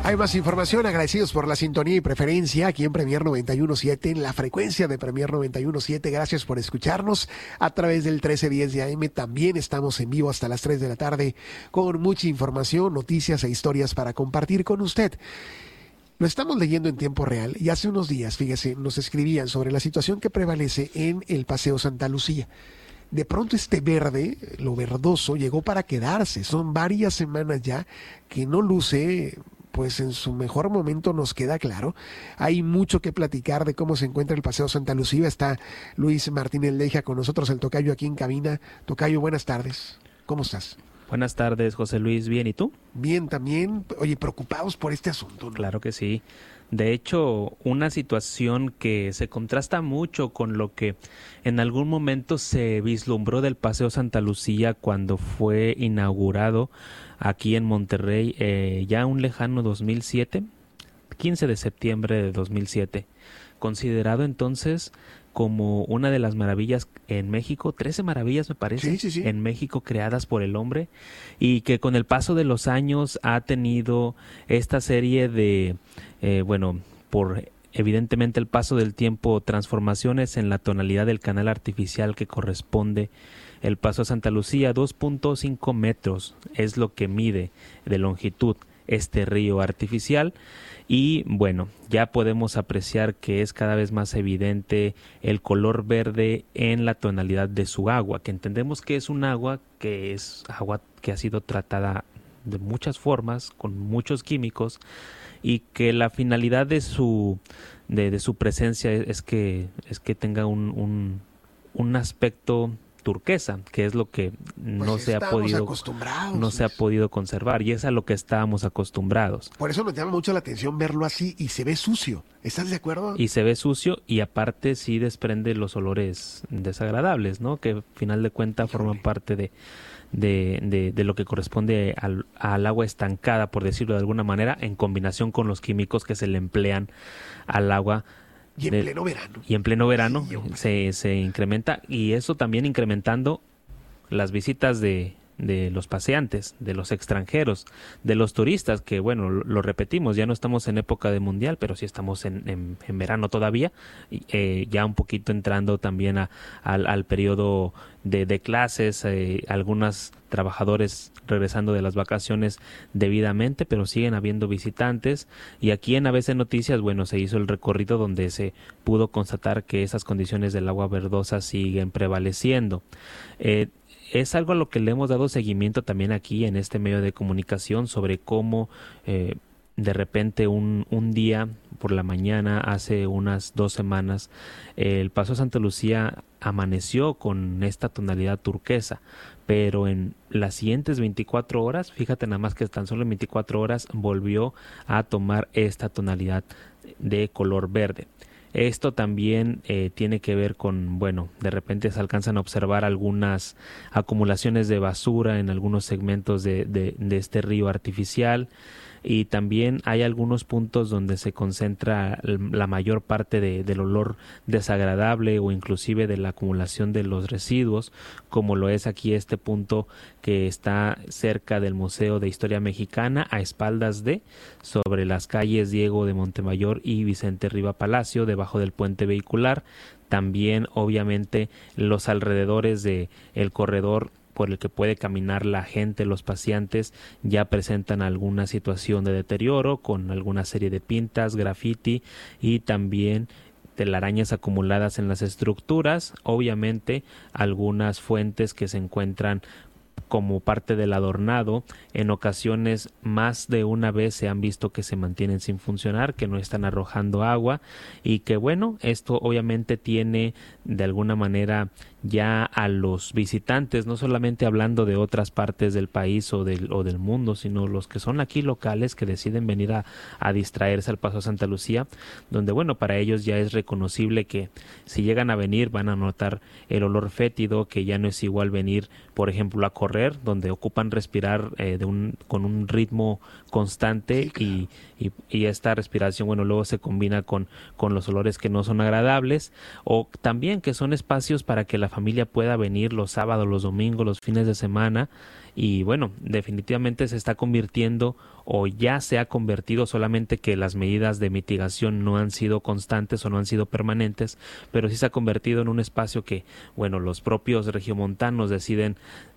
Hay más información, agradecidos por la sintonía y preferencia aquí en Premier 91.7, en la frecuencia de Premier 91.7. Gracias por escucharnos a través del 1310 de AM. También estamos en vivo hasta las 3 de la tarde con mucha información, noticias e historias para compartir con usted. Lo estamos leyendo en tiempo real y hace unos días, fíjese, nos escribían sobre la situación que prevalece en el Paseo Santa Lucía. De pronto este verde, lo verdoso, llegó para quedarse. Son varias semanas ya que no luce pues en su mejor momento, nos queda claro. Hay mucho que platicar de cómo se encuentra el Paseo Santa Lucía. Está Luis Martínez Leija con nosotros, el tocayo aquí en cabina. Tocayo, buenas tardes. ¿Cómo estás? Buenas tardes, José Luis. ¿Bien? ¿Y tú? Bien, también. Oye, preocupados por este asunto, ¿no? Claro que sí. De hecho, una situación que se contrasta mucho con lo que en algún momento se vislumbró del Paseo Santa Lucía cuando fue inaugurado aquí en Monterrey, ya un lejano 2007, 15 de septiembre de 2007, considerado entonces como una de las maravillas en México, 13 maravillas me parece, sí. en México creadas por el hombre, y que con el paso de los años ha tenido esta serie de, por evidentemente el paso del tiempo, transformaciones en la tonalidad del canal artificial que corresponde. El Paseo Santa Lucía, 2.5 metros es lo que mide de longitud este río artificial. Y bueno, ya podemos apreciar que es cada vez más evidente el color verde en la tonalidad de su agua, que entendemos que es un agua que ha sido tratada de muchas formas, con muchos químicos, y que la finalidad de su presencia es que tenga un aspecto turquesa, que es lo que no se ha podido conservar, y es a lo que estábamos acostumbrados. Por eso nos llama mucho la atención verlo así, y se ve sucio. ¿Estás de acuerdo? Y se ve sucio, y aparte sí desprende los olores desagradables, ¿no? Que al final de cuentas forman parte de lo que corresponde al agua estancada, por decirlo de alguna manera, en combinación con los químicos que se le emplean al agua. Y en pleno verano. Y en pleno verano se incrementa, y eso también incrementando las visitas de los paseantes, de los extranjeros, de los turistas, que bueno, lo repetimos, ya no estamos en época de mundial, pero sí estamos en verano todavía, ya un poquito entrando también al periodo de clases, algunos trabajadores regresando de las vacaciones debidamente, pero siguen habiendo visitantes, y aquí en ABC Noticias, bueno, se hizo el recorrido donde se pudo constatar que esas condiciones del agua verdosa siguen prevaleciendo. Es algo a lo que le hemos dado seguimiento también aquí en este medio de comunicación, sobre cómo de repente un día por la mañana, hace unas 2 semanas, el Paseo Santa Lucía amaneció con esta tonalidad turquesa, pero en las siguientes 24 horas, fíjate nada más que tan solo en 24 horas volvió a tomar esta tonalidad de color verde. Esto también tiene que ver con, bueno, de repente se alcanzan a observar algunas acumulaciones de basura en algunos segmentos de este río artificial, y también hay algunos puntos donde se concentra la mayor parte del olor desagradable, o inclusive de la acumulación de los residuos, como lo es aquí este punto que está cerca del Museo de Historia Mexicana, a espaldas sobre las calles Diego de Montemayor y Vicente Riva Palacio, debajo del puente vehicular. También obviamente los alrededores de el corredor por el que puede caminar la gente, los paseantes, ya presentan alguna situación de deterioro, con alguna serie de pintas, graffiti, y también telarañas acumuladas en las estructuras. Obviamente algunas fuentes que se encuentran como parte del adornado. En ocasiones, más de una vez se han visto que se mantienen sin funcionar, que no están arrojando agua, y que bueno, esto obviamente tiene de alguna manera ya a los visitantes, no solamente hablando de otras partes del país o del mundo, sino los que son aquí locales, que deciden venir a distraerse al Paseo Santa Lucía, donde bueno, para ellos ya es reconocible que si llegan a venir van a notar el olor fétido, que ya no es igual venir, por ejemplo, a correr, donde ocupan respirar con un ritmo constante. Sí, claro. y esta respiración, bueno, luego se combina con los olores que no son agradables, o también que son espacios para que la familia pueda venir los sábados, los domingos, los fines de semana, Y bueno, definitivamente se está convirtiendo o ya se ha convertido, solamente que las medidas de mitigación no han sido constantes o no han sido permanentes, pero sí se ha convertido en un espacio que, bueno, los propios regiomontanos deciden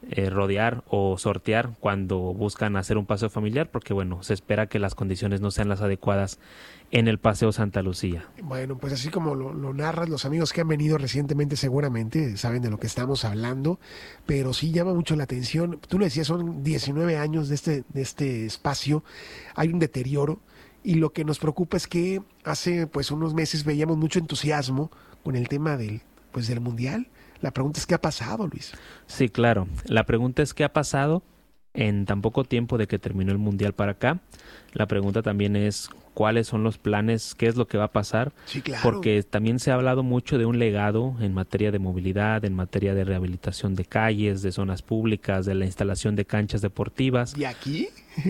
rodear o sortear cuando buscan hacer un paseo familiar, porque bueno, se espera que las condiciones no sean las adecuadas en el Paseo Santa Lucía. Bueno, pues así como lo narras, los amigos que han venido recientemente seguramente saben de lo que estamos hablando, pero sí llama mucho la atención. Tú lo decías, son 19 años de este espacio, hay un deterioro y lo que nos preocupa es que hace pues unos meses veíamos mucho entusiasmo con el tema del Mundial. La pregunta es ¿qué ha pasado, Luis? Sí, claro. La pregunta es ¿qué ha pasado en tan poco tiempo de que terminó el Mundial para acá? La pregunta también es cuáles son los planes, qué es lo que va a pasar, Sí, claro. porque también se ha hablado mucho de un legado en materia de movilidad, en materia de rehabilitación de calles, de zonas públicas, de la instalación de canchas deportivas. ¿Y aquí?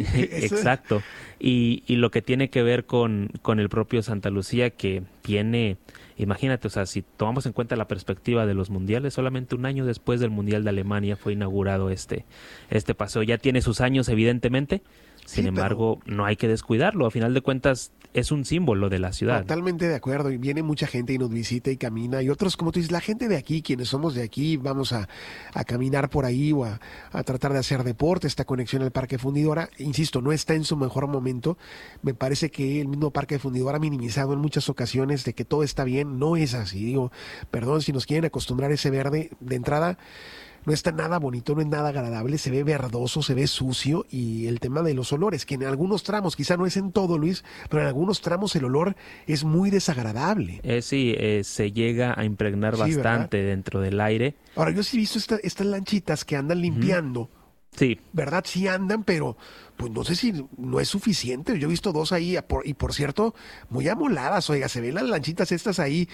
Exacto. Y lo que tiene que ver con el propio Santa Lucía, que tiene, imagínate, o sea, si tomamos en cuenta la perspectiva de los mundiales, solamente un año después del Mundial de Alemania fue inaugurado este paseo. Ya tiene sus años, evidentemente. Sin embargo, no hay que descuidarlo. A final de cuentas, es un símbolo de la ciudad. Totalmente de acuerdo. Y viene mucha gente y nos visita y camina. Y otros, como tú dices, la gente de aquí, quienes somos de aquí, vamos a caminar por ahí o a tratar de hacer deporte. Esta conexión al Parque Fundidora, insisto, no está en su mejor momento. Me parece que el mismo Parque Fundidora ha minimizado en muchas ocasiones de que todo está bien. No es así. Digo, perdón si nos quieren acostumbrar a ese verde de entrada. No está nada bonito, no es nada agradable, se ve verdoso, se ve sucio, y el tema de los olores, que en algunos tramos, quizá no es en todo, Luis, pero en algunos tramos el olor es muy desagradable. Sí, se llega a impregnar bastante, ¿verdad?, dentro del aire. Ahora, yo sí he visto estas lanchitas que andan limpiando. Sí. ¿Verdad? Sí andan, pero pues no sé si no es suficiente. Yo he visto dos ahí, y por cierto, muy amoladas. Oiga, se ven las lanchitas estas ahí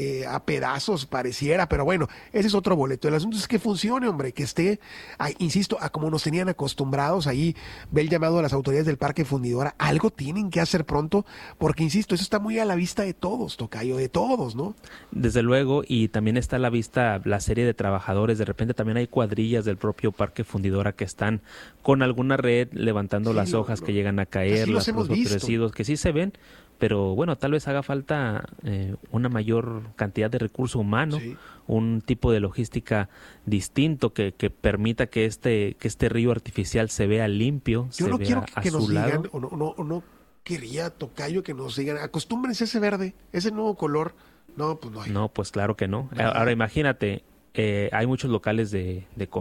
a pedazos, pareciera, pero bueno, ese es otro boleto. El asunto es que funcione, hombre, que esté, insisto, a como nos tenían acostumbrados. Ahí ve el llamado a las autoridades del Parque Fundidora. Algo tienen que hacer pronto, porque insisto, eso está muy a la vista de todos, tocayo, de todos, ¿no? Desde luego, y también está a la vista la serie de trabajadores. De repente también hay cuadrillas del propio Parque Fundidora que están con alguna red levantando las hojas que llegan a caer, los residuos que sí se ven, pero bueno, tal vez haga falta una mayor cantidad de recurso humano, un tipo de logística distinto que permita que este río artificial se vea limpio, yo no quiero que nos digan, o no quería, tocayo, que nos digan, acostúmbrense a ese verde, ese nuevo color. No, pues no hay. No, pues claro que no. Ahora imagínate, hay muchos locales de